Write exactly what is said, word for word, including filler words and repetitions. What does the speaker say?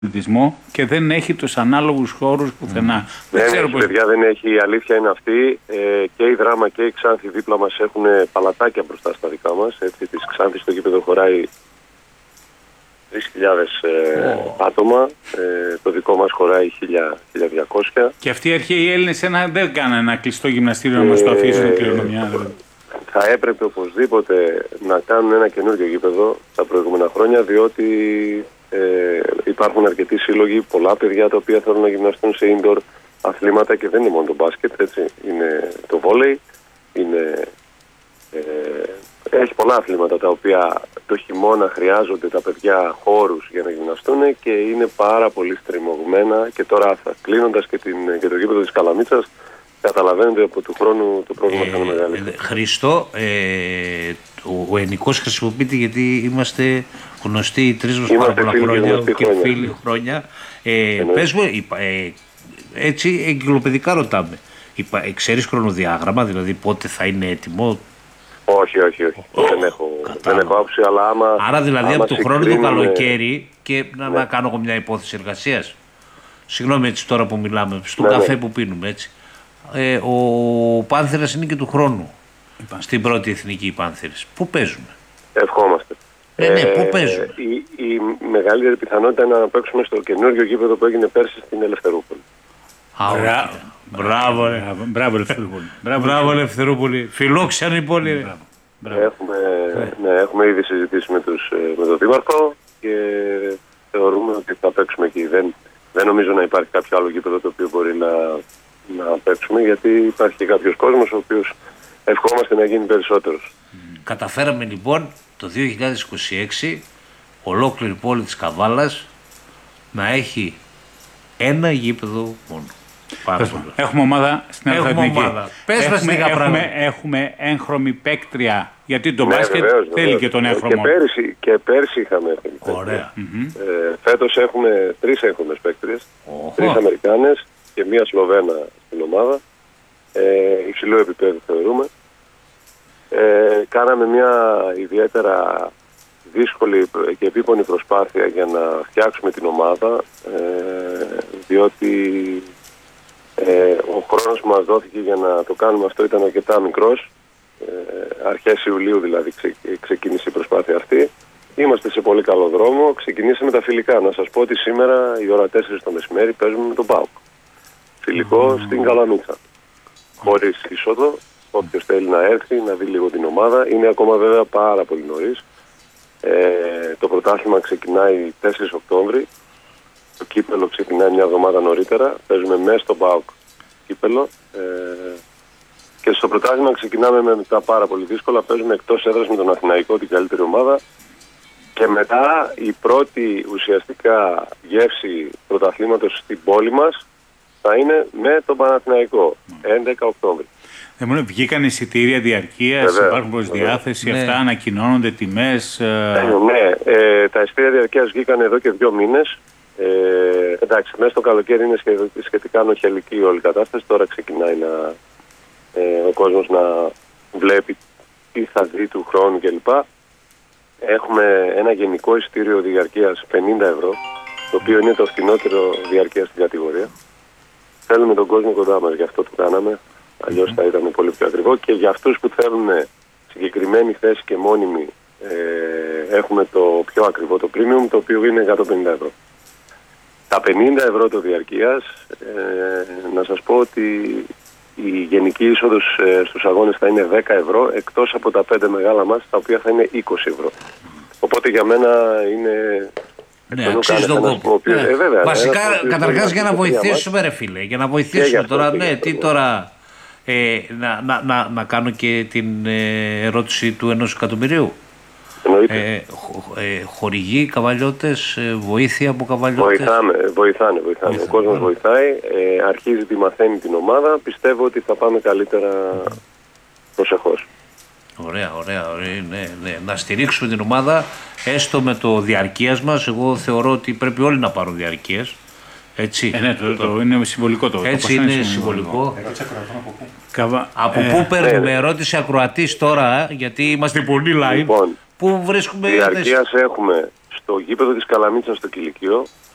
και δεν έχει τους ανάλογους χώρους πουθενά. Mm. Δεν, δεν έχει, παιδιά, δεν έχει. Η αλήθεια είναι αυτή. Ε, και η Δράμα και η Ξάνθη δίπλα μας έχουν παλατάκια μπροστά στα δικά μας. Έτσι, της Ξάνθης στο γήπεδο χωράει τρεις χιλιάδες ε, oh. άτομα. Ε, το δικό μας χωράει χίλια με διακόσια. Και αυτοί οι αρχαίοι Έλληνες ένα, δεν κάνανε ένα κλειστό γυμναστήριο να μας το αφήσουν την κληρονομιά. Δηλαδή. Θα έπρεπε οπωσδήποτε να κάνουν ένα καινούργιο γήπεδο τα προηγούμενα χρόνια, διότι ε, υπάρχουν αρκετοί σύλλογοι, πολλά παιδιά τα οποία θέλουν να γυμναστούν σε indoor αθλήματα και δεν είναι μόνο το μπάσκετ, έτσι. Είναι το βόλεϊ, είναι, ε, έχει πολλά αθλήματα τα οποία το χειμώνα χρειάζονται τα παιδιά χώρους για να γυμναστούν και είναι πάρα πολύ στριμωγμένα και τώρα κλείνοντας και, την, και το γήπεδο της Καλαμίτσας, καταλαβαίνετε από του χρόνου το πρόβλημα θα είναι μεγάλο. Ε, Χριστό, ε, ο, ο Ενικός χρησιμοποιείται γιατί είμαστε γνωστοί οι τρεις μας πάρα πολλά χρόνια και χρόνια. φίλοι χρόνια. Ε, πες μου, ε, έτσι εγκυκλοπαιδικά ρωτάμε. Ε, ξέρεις χρονοδιάγραμμα, δηλαδή πότε θα είναι έτοιμο? Όχι, όχι, όχι. Oh, δεν έχω, δεν έχω άποψη, αλλά άμα... Άρα δηλαδή άμα από το χρόνο το καλοκαίρι και να, ναι. να κάνω εγώ μια υπόθεση εργασίας. Συγγνώμη έτσι τώρα που μιλάμε, στον ναι, καφέ ναι. που πίνουμε έτσι. Ε, ο Πάνθερας είναι και του χρόνου στην πρώτη εθνική οι Πάνθερες. Πού παίζουμε? Ευχόμαστε. Ναι, ναι, πού παίζουμε? Ε, η, η μεγαλύτερη πιθανότητα είναι να παίξουμε στο καινούργιο γήπεδο που έγινε πέρσι στην Ελευθερούπολη. Α, μπράβο, ρε. Μπράβο, Ελευθερούπολη. Μπράβο, Ελευθερούπολη. Φιλόξενη πόλη. Έχουμε, ναι, έχουμε ήδη συζητήσει με, τους, με τον Δήμαρχο και θεωρούμε ότι θα παίξουμε εκεί. Δεν, δεν νομίζω να υπάρχει κάποιο άλλο γήπεδο το οποίο μπορεί να, να παίξουμε, γιατί υπάρχει και κάποιος κόσμος ο οποίος ευχόμαστε να γίνει περισσότερος. Καταφέραμε λοιπόν το δύο χιλιάδες είκοσι έξι ολόκληρη πόλη της Καβάλας να έχει ένα γήπεδο μόνο. Έχουμε ομάδα στην Αθηνική. Πες μας λίγα πράγματα. Έχουμε έγχρωμη παίκτρια, γιατί το ναι, μπάσκετ βεβαίως, θέλει βεβαίως. και τον έγχρωμο. Και πέρσι, και πέρσι είχαμε. Ωραία. Mm-hmm. Ε, φέτος έχουμε τρεις έγχρωμες παίκτριες, oh. τρεις Αμερικάνες και μία Σλοβένα στην ομάδα. Ε, υψηλού επίπεδου θεωρούμε. Ε, κάναμε μια ιδιαίτερα δύσκολη και επίπονη προσπάθεια για να φτιάξουμε την ομάδα, ε, διότι ε, ο χρόνος που μας δόθηκε για να το κάνουμε αυτό ήταν αρκετά μικρός. Ε, αρχές Ιουλίου δηλαδή ξε, ξεκίνησε η προσπάθεια αυτή. Είμαστε σε πολύ καλό δρόμο. Ξεκινήσαμε τα φιλικά. Να σας πω ότι σήμερα η ώρα τέσσερις το μεσημέρι παίζουμε με τον ΠΑΟΚ. Φιλικό mm. στην Καλαμίτσα. Χωρίς είσοδο. Όποιος θέλει να έρθει, να δει λίγο την ομάδα. Είναι ακόμα βέβαια πάρα πολύ νωρίς. Ε, το πρωτάθλημα ξεκινάει τέσσερις Οκτώβρη. Το κύπελο ξεκινάει μια εβδομάδα νωρίτερα. Παίζουμε μέσα στο ΠΑΟΚ κύπελο. Ε, και στο πρωτάθλημα ξεκινάμε με τα πάρα πολύ δύσκολα. Παίζουμε εκτός έδρας με τον Αθηναϊκό, την καλύτερη ομάδα. Και μετά η πρώτη ουσιαστικά γεύση πρωταθλήματος στην πόλη μας θα είναι με τον Παναθηναϊκό, έντεκα Οκτώβρη. Δεν μου βγήκαν εισιτήρια διαρκείας, υπάρχουν προς διάθεση, αυτά, ναι. ανακοινώνονται τιμές. Ε, ναι, ε, τα εισιτήρια διαρκείας βγήκαν εδώ και δύο μήνες. Ε, εντάξει, μέσα στο καλοκαίρι είναι σχετικά νοχελική όλη η κατάσταση. Τώρα ξεκινάει να, ε, ο κόσμος να βλέπει τι θα δει του χρόνου κλπ. Έχουμε ένα γενικό εισιτήριο διαρκείας πενήντα ευρώ, το οποίο είναι το φθηνότερο διαρκείας στην κατηγορία. Θέλουμε τον κόσμο κοντά μας, γι' αυτό το κάναμε. Αλλιώς θα ήταν πολύ πιο ακριβό. Και για αυτούς που θέλουν συγκεκριμένη θέση και μόνιμη, ε, έχουμε το πιο ακριβό, το premium, το οποίο είναι εκατόν πενήντα ευρώ. Τα πενήντα ευρώ το διαρκείας, ε, να σας πω ότι η γενική είσοδος ε, στους αγώνες θα είναι δέκα ευρώ, εκτός από τα πέντε μεγάλα μας, τα οποία θα είναι είκοσι ευρώ. Οπότε για μένα είναι... Ναι, αξίζει τον κόπο. Ναι. Ε, βέβαια, βασικά, καταρχάς για να βοηθήσουμε, ρε φίλε, για να βοηθήσουμε τώρα, αυτό, ναι, τι τώρα... Ε, να, να, να, να κάνω και την ε, ερώτηση του ενός εκατομμυρίου. Ε, χω, ε, χορηγοί, καβαλιώτες, ε, βοήθεια από καβαλιώτες. Βοηθάμε, βοηθάνε, βοηθάνε. Ο κόσμος βοηθάει, ε, αρχίζει τη μαθαίνει την ομάδα. Πιστεύω ότι θα πάμε καλύτερα προσεχώς. Ωραία, ωραία, ωραία ναι, ναι. Να στηρίξουμε την ομάδα έστω με το διαρκείας μας. Εγώ θεωρώ ότι πρέπει όλοι να πάρουν διαρκείας. Έτσι. Ε, ναι, το, το, το είναι συμβολικό το. Έτσι είναι, είναι συμβολικό. Καβα... Από ε, πού παίρνουμε ε, ερώτηση ακροατής τώρα, γιατί είμαστε πολύ live. Λοιπόν, πού βρίσκουμε... διαρκείας έχουμε στο γήπεδο της Καλαμίτσας στο Κηλικείο,